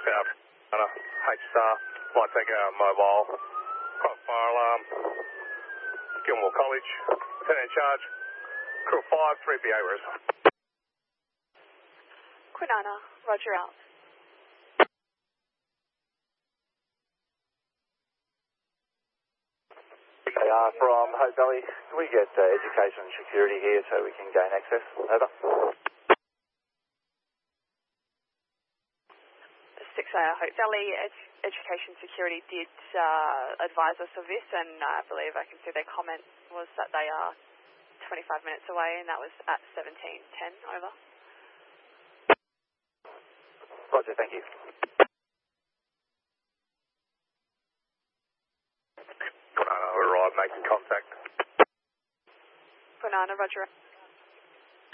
HSR, Light Tango Mobile, got fire alarm, Gilmore College, Lieutenant in charge, crew 5, 3BA res. Kwinana, roger out. From Hope Valley, can we get education and security here so we can gain access? Over. 6AR Hope Valley, Education Security did advise us of this, and I believe I can see their comment was that they are 25 minutes away, and that was at 17:10. Over. Roger, thank you. Kwinana, we're making contact. Kwinana, roger.